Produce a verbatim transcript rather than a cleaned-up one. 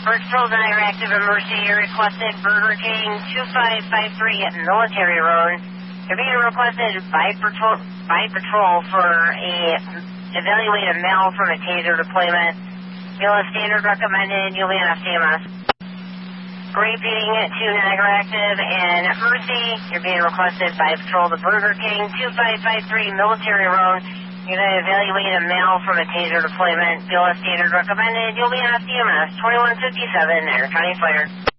First Patrol Niagara Active Emergency. You requested Burger King two five five three at Military Road. You're being requested by patrol, by patrol for a evaluate a male from a taser deployment. You'll have standard recommended. You'll be on F C M S. Repeating it to Niagara Active and Mercy. You're being requested by patrol to Burger King two five five three Military Road. You're going to evaluate a male from a taser deployment. You'll have standard recommended. You'll be on F C M S twenty-one fifty-seven, Niagara County Fire.